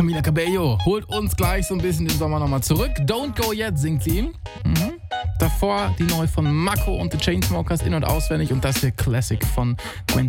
Camila Cabello holt uns gleich so ein bisschen den Sommer nochmal zurück. Don't Go Yet singt sie. Davor die neue von Mako und The Chainsmokers in- und auswendig und das hier Classic von Gwen